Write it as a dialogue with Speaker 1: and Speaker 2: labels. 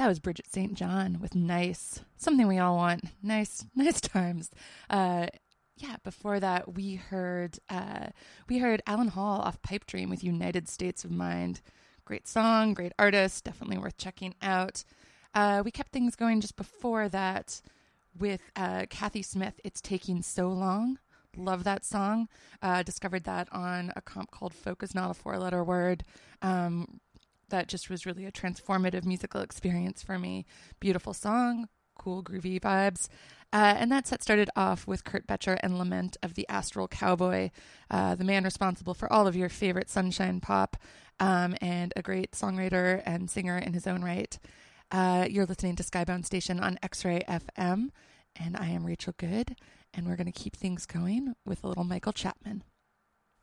Speaker 1: That was Bridget St. John with Nice. Something we all want. Nice times. Before that we heard Alan Hall off Pipe Dream with United States of Mind. Great song, great artist, definitely worth checking out. We kept things going just before that with Kathy Smith, It's Taking So Long. Love that song. Discovered that on a comp called Folk Is Not a Four-Letter Word. That just was really a transformative musical experience for me. Beautiful song, cool groovy vibes. And that set started off with Kurt Betcher and Lament of the Astral Cowboy, the man responsible for all of your favorite sunshine pop, and a great songwriter and singer in his own right. You're listening to Skybound Station on X-Ray FM, and I am Rachel Good, and we're going to keep things going with a little Michael Chapman.